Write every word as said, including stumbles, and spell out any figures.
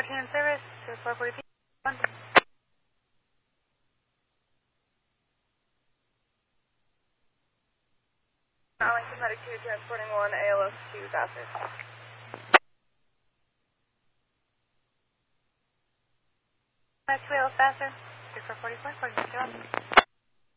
fourteen in service, four forty P. one. Arlington Medic two, transporting one A L S to Bassett. That's two A L S Bassett, four forty-four, forty-two.